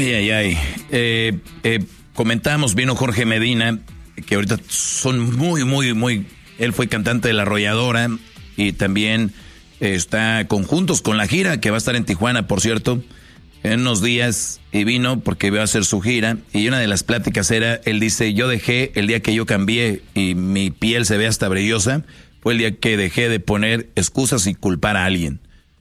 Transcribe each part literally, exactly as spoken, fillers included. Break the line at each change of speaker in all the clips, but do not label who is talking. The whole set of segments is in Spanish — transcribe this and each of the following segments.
Ay, ay, ay. Eh, eh, comentamos, vino Jorge Medina, que ahorita son muy, muy, muy... Él fue cantante de La Arrolladora y también eh, está conjuntos con la gira, que va a estar en Tijuana, por cierto, en unos días, y vino porque iba a hacer su gira. Y una de las pláticas era, él dice, yo dejé, el día que yo cambié y mi piel se ve hasta brillosa, fue el día que dejé de poner excusas y culpar a alguien.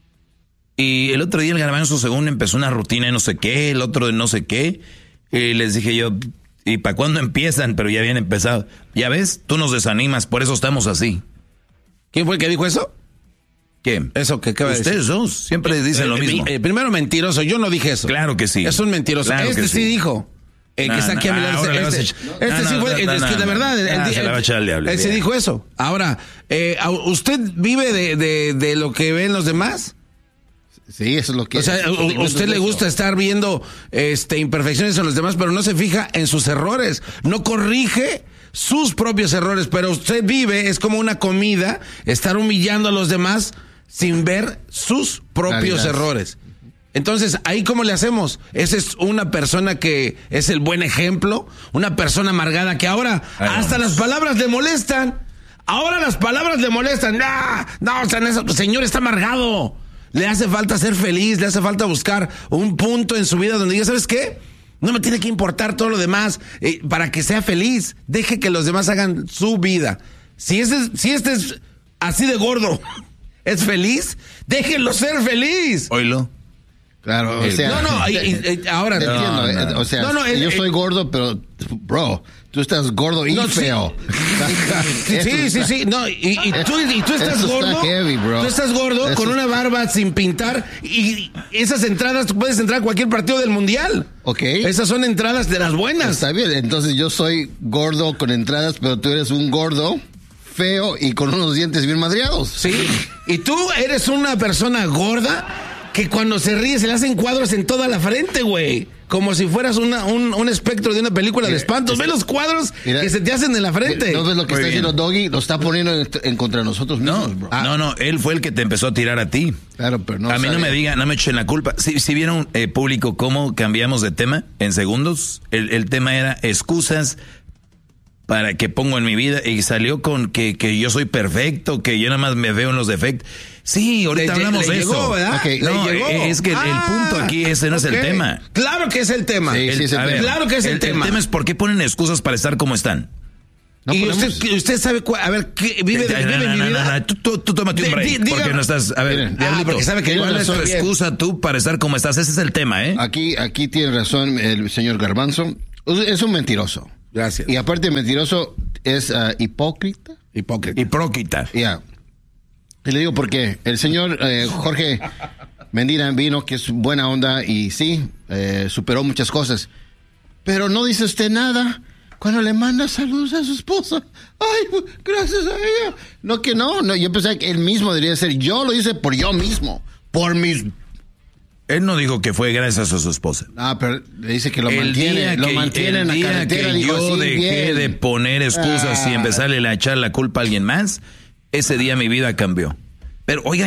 Y el otro día el Garbanzo, según empezó una rutina de no sé qué, el otro de no sé qué, y les dije yo, ¿y para cuándo empiezan? Pero ya habían empezado. Ya ves, tú nos desanimas, por eso estamos así.
¿Quién fue el que dijo eso?
¿Qué?
Eso que acaba de decir.
Ustedes dos siempre dicen
eh,
lo mismo.
Eh, primero mentiroso, yo no dije eso.
Claro que sí.
Es un mentiroso.
Claro
este
que
sí,
sí
dijo. El
no,
que está aquí
no,
a mi lado.
ahora
Este,
le
este,
vas a echar-
este
no,
sí
no,
fue.
no,
es
no,
que
no,
la verdad.
no,
el-
no,
el-
se la va a echar al diablo,
Él se
ya.
dijo eso. Ahora, eh, ¿usted vive de, de, de lo que ven los demás?
Sí, eso es lo que...
O sea, a usted le gusta estar viendo este imperfecciones en los demás, pero no se fija en sus errores. No corrige sus propios errores, pero usted vive, es como una comida, estar humillando a los demás sin ver sus propios
Claridad.
errores. Entonces, ¿ahí cómo le hacemos? Esa es una persona que es el buen ejemplo, una persona amargada que ahora
Ay,
hasta
vamos.
las palabras le molestan. Ahora las palabras le molestan. ¡Ah! No, o sea, eso, señor está amargado. Le hace falta ser feliz, le hace falta buscar un punto en su vida donde diga, ¿sabes qué? No me tiene que importar todo lo demás eh, para que sea feliz. Deje que los demás hagan su vida. Si este, si este es así de gordo, es feliz, déjenlo ser feliz.
Oílo.
Claro, o sea...
No, no, y- y- y ahora...
Te entiendo,
No, no,
eh, o sea,
no, no, el-
yo
el-
soy gordo, pero, bro, tú estás gordo y
No, sí.
feo.
Sí,
Eso
sí,
está-
sí, no, y, y tú, y tú estás
Eso está
gordo,
heavy, bro.
tú estás gordo
Eso
con
es-
una barba sin pintar y esas entradas, tú puedes entrar a cualquier partido del mundial.
Ok.
Esas son entradas de las buenas.
Está bien, entonces yo soy gordo con entradas, pero tú eres un gordo feo y con unos dientes bien madreados.
Sí, y tú eres una persona gorda que cuando se ríe se le hacen cuadros en toda la frente, güey. Como si fueras una, un, un espectro de una película de
Mira,
espantos. Ve los cuadros
mira,
que se te hacen en la frente.
¿No ves lo que
Muy
está
bien.
haciendo Doggy? Lo está poniendo en, en contra de nosotros
No,
mismos, bro.
no, no, él fue el que te empezó a tirar a ti.
Claro, pero no
a mí no
sabe.
me digan, no me echen la culpa. Si, si vieron, eh, público, cómo cambiamos de tema en segundos, el, el tema era excusas para que pongo en mi vida y salió con que, que yo soy perfecto, que yo nada más me veo en los defectos. Sí, ahorita
Le-
hablamos
le
de
llegó,
eso.
¿verdad?
Ok,
Le
no,
llegó.
es que el, el punto aquí ese no es
ok.
el tema.
Claro que es el tema.
Sí,
El-
sí, es el
a
tema.
ver,
Claro que es el tema.
El tema es por qué ponen excusas para estar como están.
No
y
podemos-
usted, usted sabe cuál, a ver, ¿qué, vive de,
No,
vive
no,
mi
no,
vida.
no, no, Tú, tú, tú tómate un
Di-
break,
di- diga-
porque no estás, a ver,
Miren.
Diablito,
Ah, porque sabe que yo
¿cuál
no
es tu
estoy bien.
excusa tú para estar como estás? Ese es el tema, ¿eh?
Aquí, aquí tiene razón el señor Garbanzo. Es un mentiroso.
Gracias.
Y aparte de mentiroso, es ah, hipócrita.
Hipócrita.
Hipócrita.
Ya. Y le digo por qué. El señor eh, Jorge Medina vino, que es buena onda y sí, eh, superó muchas cosas. Pero no dice usted nada cuando le manda saludos a su esposa. Ay, gracias a ella. No, que no, no. Yo pensé que él mismo debería ser. Yo lo hice por yo mismo. Por mis...
Él no dijo que fue gracias a su esposa.
Ah, pero le dice que lo
el
mantiene.
día
Lo
que,
mantiene
el
en la
día
carretera.
que
dijo,
yo
sí,
dejé
bien.
de poner excusas
Ah.
y empezarle a echar la culpa a alguien más, ese día mi vida cambió. Pero oigan,